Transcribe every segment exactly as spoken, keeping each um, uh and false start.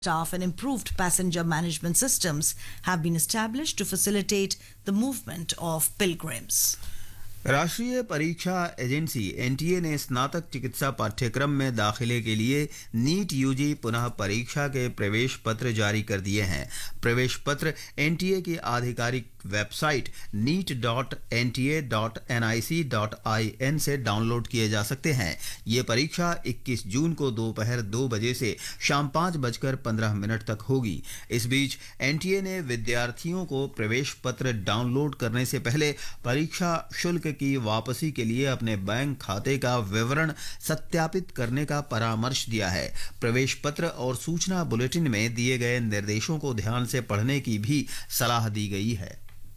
staff and improved passenger management systems have been established to facilitate the movement of pilgrims. राष्ट्रीय परीक्षा agency NTA ने स्नातक चिकित्सा पाठ्यक्रम में दाखिले के लिए नीट यूजी पुनः परीक्षा के प्रवेश पत्र जारी कर दिए हैं। प्रवेश पत्र एनटीए की आधिकारिक website NEET dot N T A dot N I C dot I N से डाउनलोड किए जा सकते हैं। ये परीक्षा इक्कीस जून को दोपहर दो बजे से शाम पाँच बजकर पंद्रह मिनट तक होगी। इस बीच एनटीए ने विद्यार्थियों को प्रवेश पत्र डाउनलोड करने से पहले परीक्षा शुल्क की वापसी के लिए अपने बैंक खाते का विवरण सत्यापित करने का परामर्श दिया है। प्रवेश पत्र और सूचना बुलेटिन में दिए गए निर्देशों को ध्यान से पढ़ने की भी सलाह दी गई है।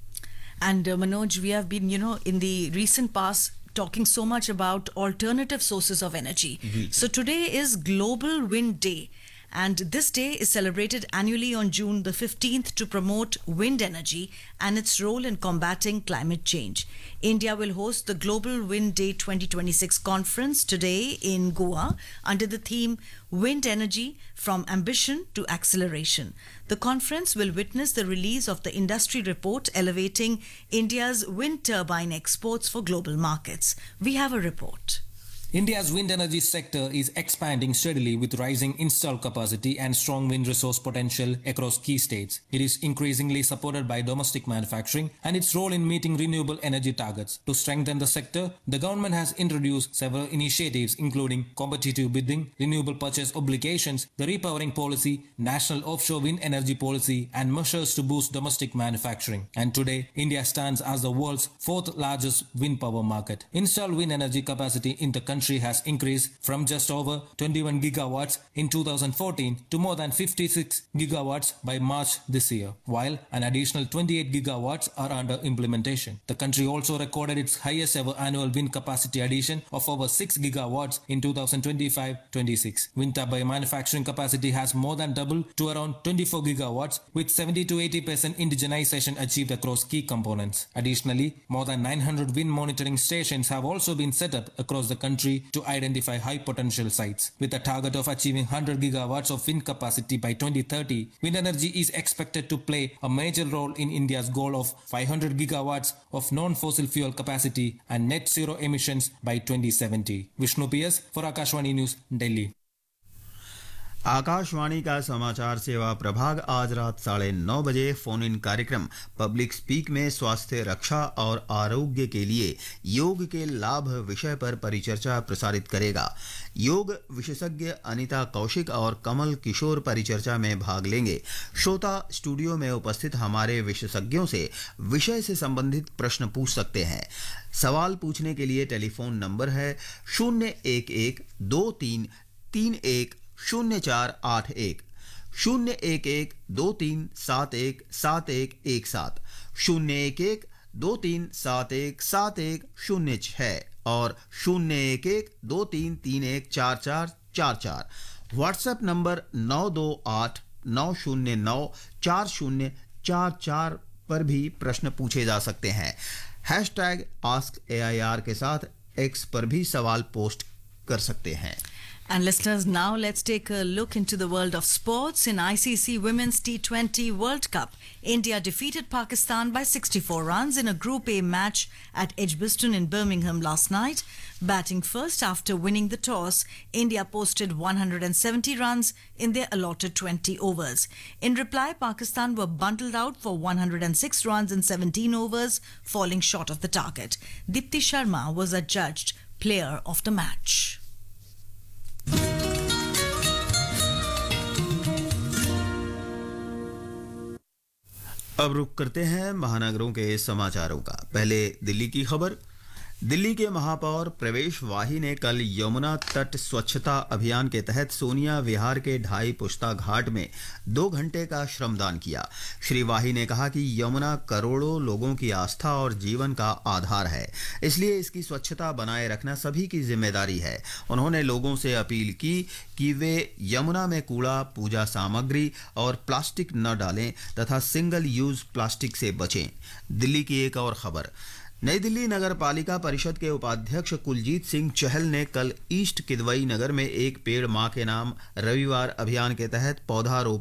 And uh, Manoj, we have been, you know, in the recent past talking so much about alternative sources of energy. Mm-hmm. So today is Global Wind Day. And this day is celebrated annually on June the fifteenth to promote wind energy and its role in combating climate change. India will host the Global Wind Day twenty twenty-six conference today in Goa under the theme Wind Energy from Ambition to Acceleration. The conference will witness the release of the industry report elevating India's wind turbine exports for global markets. We have a report. India's wind energy sector is expanding steadily with rising installed capacity and strong wind resource potential across key states. It is increasingly supported by domestic manufacturing and its role in meeting renewable energy targets. To strengthen the sector, the government has introduced several initiatives including competitive bidding, renewable purchase obligations, the repowering policy, national offshore wind energy policy, and measures to boost domestic manufacturing. And today, India stands as the world's fourth largest wind power market. Installed wind energy capacity in the country has increased from just over twenty-one gigawatts in two thousand fourteen to more than fifty-six gigawatts by March this year, while an additional twenty-eight gigawatts are under implementation. The country also recorded its highest ever annual wind capacity addition of over six gigawatts in two thousand twenty-five twenty-six. Wind turbine manufacturing capacity has more than doubled to around twenty-four gigawatts, with seventy to eighty percent indigenization achieved across key components. Additionally, more than nine hundred wind monitoring stations have also been set up across the country to identify high potential sites. With a target of achieving one hundred gigawatts of wind capacity by twenty thirty, wind energy is expected to play a major role in India's goal of five hundred gigawatts of non-fossil fuel capacity and net zero emissions by twenty seventy. Vishnu P S for Akashvani News, Delhi. Akashvani का समाचार सेवा प्रभाग आज रात साढ़े नौ बजे phone in कार्यक्रम public speak में स्वास्थ्य रक्षा और आरोग्य के लिए योग के लाभ विषय पर परिचर्चा प्रसारित करेगा। योग विशेषज्ञ अनीता कौशिक और कमल किशोर परिचर्चा में भाग लेंगे। श्रोता स्टूडियो में उपस्थित हमारे विशेषज्ञों से विषय से संबंधित प्रश्न पूछ सकते हैं। सवाल पूछने के लिए टेलीफोन नंबर है शून्य एक एक दो तीन तीन एक शून्य चार आठ एक, शून्य एक एक दो तीन सात एक सात एक एक सात, शून्य एक एक दो तीन सात एक सात एक शून्य छः और शून्य एक एक दो तीन तीन एक चार चार चार चार। व्हाट्सएप नंबर नौ दो आठ नौ शून्य नौ चार शून्य चार चार पर भी प्रश्न पूछे जा सकते हैं। Hashtag ask A I R के साथ एक्स पर भी सवाल पोस्ट कर सकते हैं। And listeners, now let's take a look into the world of sports. In I C C Women's T twenty World Cup, India defeated Pakistan by sixty-four runs in a Group A match at Edgbaston in Birmingham last night. Batting first after winning the toss, India posted one hundred seventy runs in their allotted twenty overs. In reply, Pakistan were bundled out for one hundred six runs in seventeen overs, falling short of the target. Dipti Sharma was adjudged player of the match. अब रुक करते हैं महानगरों के समाचारों का। पहले दिल्ली की खबर। दिल्ली के महापौर प्रवेश वाही ने कल यमुना तट स्वच्छता अभियान के तहत सोनिया विहार के ढाई पुश्ता घाट में दो घंटे का श्रमदान किया। श्री वाही ने कहा कि यमुना करोड़ों लोगों की आस्था और जीवन का आधार है, इसलिए इसकी स्वच्छता बनाए रखना सभी की जिम्मेदारी है। उन्होंने लोगों से अपील की कि वे यमुना में कूड़ा, पूजा सामग्री और प्लास्टिक न डालें तथा सिंगल यूज प्लास्टिक से बचें। दिल्ली की एक और खबर। नई दिल्ली नगर पालिका परिषद के उपाध्यक्ष कुलजीत सिंह चहल ने कल ईस्ट किदवई नगर में एक पेड़ मां के नाम रविवार अभियान के तहत पौधारोपण